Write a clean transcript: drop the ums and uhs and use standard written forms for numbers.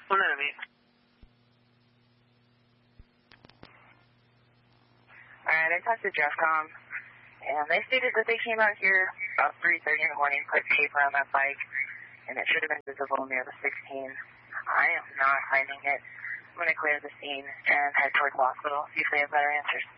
One enemy. Alright, I talked to DEFCON, and they stated that they came out here about 3:30 in the morning, put tape around that bike, and it should have been visible near the 16. I am not finding it. I'm going to clear the scene and head towards the hospital, see if they have better answers.